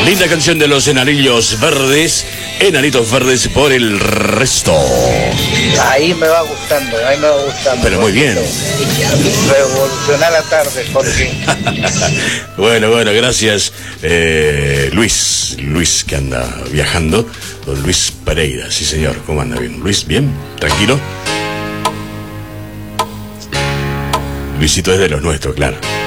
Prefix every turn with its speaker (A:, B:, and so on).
A: Linda canción de los Enanitos Verdes. Enanitos Verdes por el resto.
B: Ahí me va gustando.
A: Pero muy bien.
B: Revolucionar la tarde, Jorge.
A: Bueno, gracias. Luis que anda viajando. Don Luis Pereira, sí señor. ¿Cómo anda? Bien. Luis, ¿bien? ¿Tranquilo? Luisito es de los nuestros, claro.